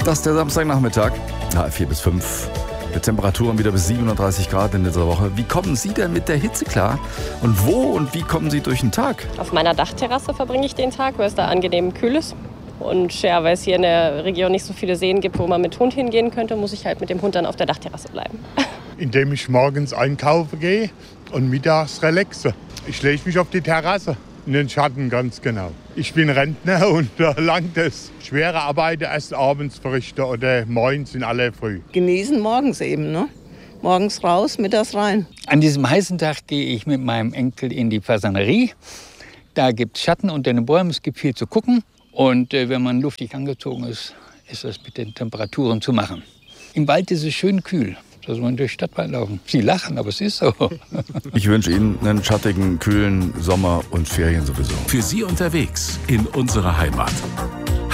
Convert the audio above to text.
Das ist der Samstagnachmittag. 4 bis 5. Mit Temperaturen wieder bis 37 Grad in dieser Woche. Wie kommen Sie denn mit der Hitze klar? Und wo und wie kommen Sie durch den Tag? Auf meiner Dachterrasse verbringe ich den Tag, weil es da angenehm kühl ist. Und ja, weil es hier in der Region nicht so viele Seen gibt, wo man mit Hund hingehen könnte, muss ich halt mit dem Hund dann auf der Dachterrasse bleiben. Indem ich morgens einkaufen gehe und mittags relaxe. Ich lege mich auf die Terrasse, in den Schatten ganz genau. Ich bin Rentner und da langt es. Schwere Arbeit erst abends verrichten oder morgens in aller Früh. Genießen morgens eben, ne? Morgens raus, mittags rein. An diesem heißen Tag gehe ich mit meinem Enkel in die Fasanerie. Da gibt es Schatten unter den Bäumen, es gibt viel zu gucken. Und wenn man luftig angezogen ist, ist das mit den Temperaturen zu machen. Im Wald ist es schön kühl. Da soll man durch den Stadtwald laufen. Sie lachen, aber es ist so. Ich wünsche Ihnen einen schattigen, kühlen Sommer und Ferien sowieso. Für Sie unterwegs in unserer Heimat.